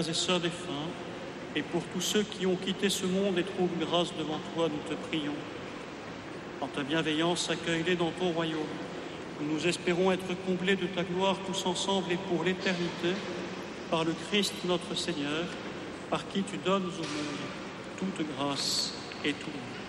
et sœurs défunts, et pour tous ceux qui ont quitté ce monde et trouvent grâce devant toi, nous te prions. Dans ta bienveillance, accueille-les dans ton royaume. Nous espérons être comblés de ta gloire tous ensemble et pour l'éternité, par le Christ notre Seigneur, par qui tu donnes au monde toute grâce et tout bien.